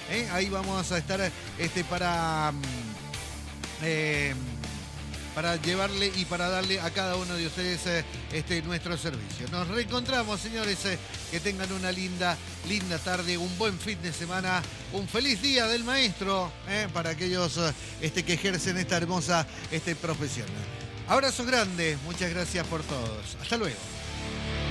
Ahí vamos a estar para llevarle y para darle a cada uno de ustedes nuestro servicio. Nos reencontramos, señores. Que tengan una linda tarde, un buen fin de semana, un feliz día del maestro para aquellos que ejercen esta hermosa profesión. Abrazo grande, muchas gracias por todos. Hasta luego.